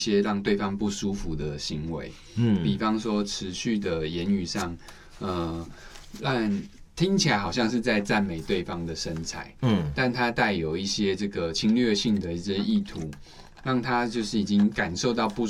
些让对方不舒服的行为，比方说持续的言语上，让听起来好像是在赞美对方的身材，但它带有一些这个侵略性的一些意图，让他就是已经感受到不